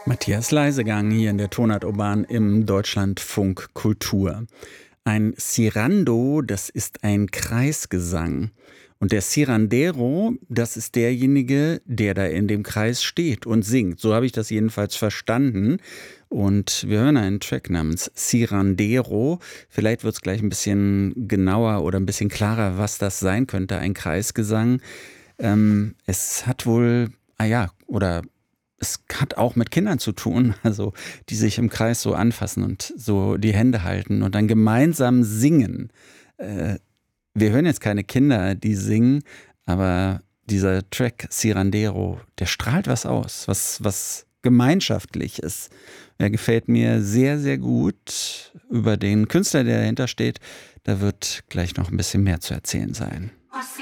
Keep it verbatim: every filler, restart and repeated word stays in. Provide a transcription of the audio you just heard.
Matthias Leisegang hier in der Tonart Urban im Deutschlandfunk Kultur. Ein Cirando, das ist ein Kreisgesang. Und der Cirandero, das ist derjenige, der da in dem Kreis steht und singt. So habe ich das jedenfalls verstanden. Und wir hören einen Track namens Cirandero. Vielleicht wird es gleich ein bisschen genauer oder ein bisschen klarer, was das sein könnte, ein Kreisgesang. Ähm, es hat wohl, ah ja, oder es hat auch mit Kindern zu tun, also die sich im Kreis so anfassen und so die Hände halten und dann gemeinsam singen. Äh, wir hören jetzt keine Kinder, die singen, aber dieser Track Cirandero, der strahlt was aus, was, was gemeinschaftlich ist. Er gefällt mir sehr, sehr gut. Über den Künstler, der dahinter steht, da wird gleich noch ein bisschen mehr zu erzählen sein.